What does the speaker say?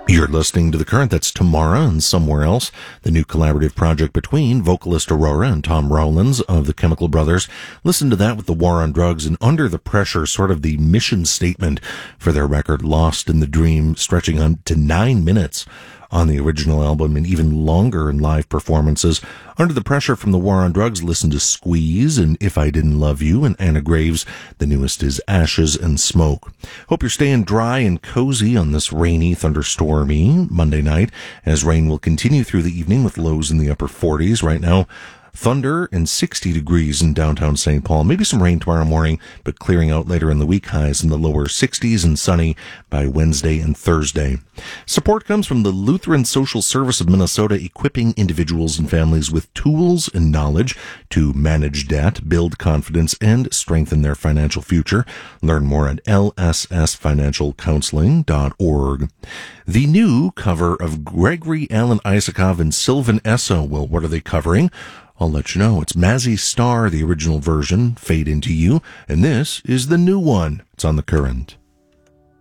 You're listening to The Current. That's Tamara and Somewhere Else, the new collaborative project between vocalist Aurora and Tom Rowlands of the Chemical Brothers. Listen to that with the war on drugs and Under the Pressure, sort of the mission statement for their record Lost in the Dream, stretching on to 9 minutes on the original album and even longer in live performances. Under the Pressure from the War on Drugs, listen to Squeeze and If I Didn't Love You, and Anna Graves. The newest is Ashes and Smoke. Hope you're staying dry and cozy on this rainy, thunderstormy Monday night, as rain will continue through the evening with lows in the upper 40s. Right now, thunder and 60 degrees in downtown St. Paul. Maybe some rain tomorrow morning, but clearing out later in the week. Highs in the lower 60s and sunny by Wednesday and Thursday. Support comes from the Lutheran Social Service of Minnesota, equipping individuals and families with tools and knowledge to manage debt, build confidence, and strengthen their financial future. Learn more at lssfinancialcounseling.org. The new cover of Gregory Alan Isakov and Sylvan Esso. Well, what are they covering? I'll let you know. It's Mazzy Star, the original version, Fade Into You, and this is the new one. It's on The Current.